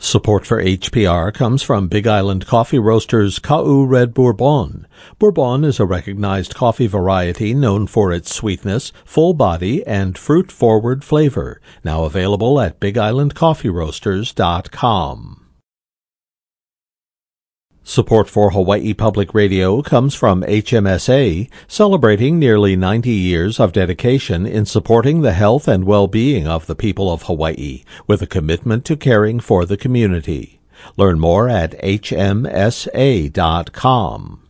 Support for HPR comes from Big Island Coffee Roasters Ka'u Red Bourbon. Bourbon is a recognized coffee variety known for its sweetness, full body, and fruit-forward flavor. Now available at BigIslandCoffeeRoasters.com. Support for Hawaii Public Radio comes from HMSA, celebrating nearly 90 years of dedication in supporting the health and well-being of the people of Hawaii, with a commitment to caring for the community. Learn more at hmsa.com.